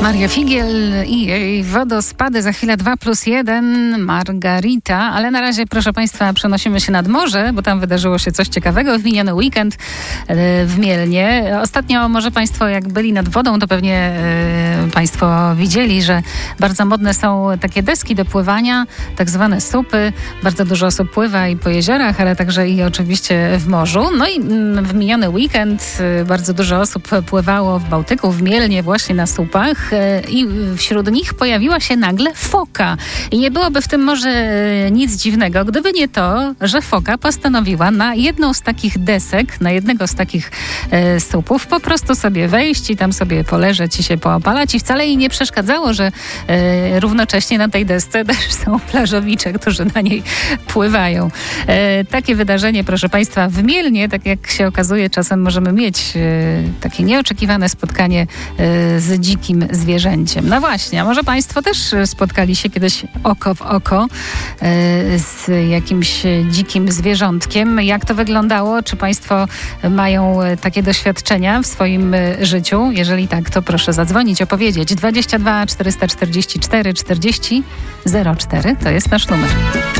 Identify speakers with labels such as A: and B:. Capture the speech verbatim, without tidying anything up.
A: Maria Figiel i jej wodospady, za chwilę dwa plus jeden, Margarita, ale na razie, proszę Państwa, przenosimy się nad morze, bo tam wydarzyło się coś ciekawego w miniony weekend w Mielnie. Ostatnio może Państwo, jak byli nad wodą, to pewnie Państwo widzieli, że bardzo modne są takie deski do pływania, tak zwane supy. Bardzo dużo osób pływa i po jeziorach, ale także i oczywiście w morzu. No i w miniony weekend bardzo dużo osób pływało w Bałtyku, w Mielnie, właśnie na supach. I wśród nich pojawiła się nagle foka. I nie byłoby w tym może nic dziwnego, gdyby nie to, że foka postanowiła na jedną z takich desek, na jednego z takich e, słupów po prostu sobie wejść i tam sobie poleżeć i się poopalać. I wcale jej nie przeszkadzało, że e, równocześnie na tej desce też są plażowicze, którzy na niej pływają. E, takie wydarzenie, proszę Państwa, w Mielnie, tak jak się okazuje, czasem możemy mieć e, takie nieoczekiwane spotkanie e, z dzikim zwierzęciem. No właśnie, a może Państwo też spotkali się kiedyś oko w oko e, z jakimś dzikim zwierzątkiem? Jak to wyglądało? Czy Państwo mają takie doświadczenia w swoim życiu? Jeżeli tak, to proszę zadzwonić, opowiedzieć. dwadzieścia dwa czterysta czterdzieści cztery czterdzieści zero cztery to jest nasz numer.